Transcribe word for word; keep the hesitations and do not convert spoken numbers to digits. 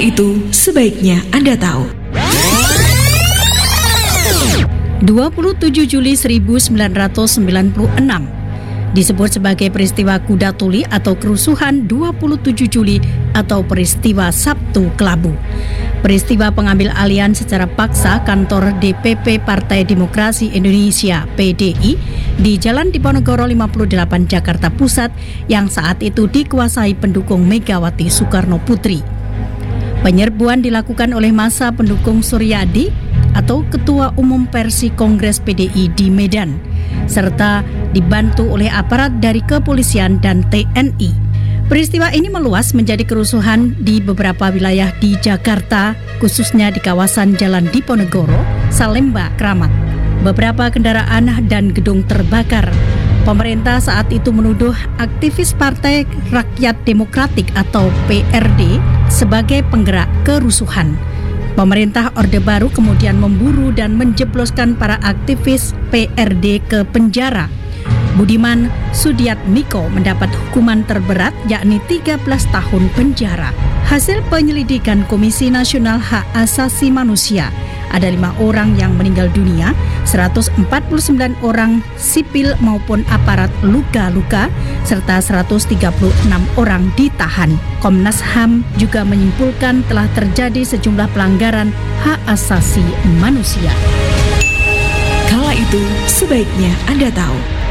itu sebaiknya Anda tahu. dua puluh tujuh Juli seribu sembilan ratus sembilan puluh enam disebut sebagai peristiwa Kuda Tuli atau kerusuhan dua puluh tujuh Juli atau peristiwa Sabtu Kelabu. Peristiwa pengambil alihan secara paksa kantor D P P Partai Demokrasi Indonesia P D I di Jalan Diponegoro lima puluh delapan Jakarta Pusat yang saat itu dikuasai pendukung Megawati Soekarno Putri. Penyerbuan dilakukan oleh massa pendukung Suryadi atau Ketua Umum Persi Kongres P D I di Medan, serta dibantu oleh aparat dari kepolisian dan T N I. Peristiwa ini meluas menjadi kerusuhan di beberapa wilayah di Jakarta, khususnya di kawasan Jalan Diponegoro, Salemba, Kramat. Beberapa kendaraan dan gedung terbakar. Pemerintah saat itu menuduh aktivis Partai Rakyat Demokratik atau P R D sebagai penggerak kerusuhan. Pemerintah Orde Baru kemudian memburu dan menjebloskan para aktivis P R D ke penjara. Budiman Sudiatmiko mendapat hukuman terberat yakni tiga belas tahun penjara. Hasil penyelidikan Komisi Nasional Hak Asasi Manusia, ada lima orang yang meninggal dunia, seratus empat puluh sembilan orang sipil maupun aparat luka-luka, serta seratus tiga puluh enam orang ditahan. Komnas H A M juga menyimpulkan telah terjadi sejumlah pelanggaran hak asasi manusia. Kala itu sebaiknya Anda tahu.